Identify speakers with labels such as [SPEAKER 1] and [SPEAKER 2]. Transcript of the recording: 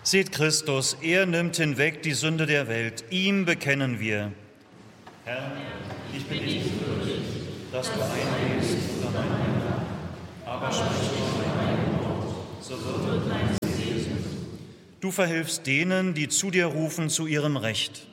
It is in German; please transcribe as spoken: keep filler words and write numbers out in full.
[SPEAKER 1] Seht Christus, er nimmt hinweg die Sünde der Welt. Ihm bekennen wir. Herr, ich bin nicht würdig, dass du eingehst unter mein Herr, aber sprich nur ein Wort, so wird mein Seele gesund. Du verhilfst denen, die zu dir rufen, zu ihrem Recht.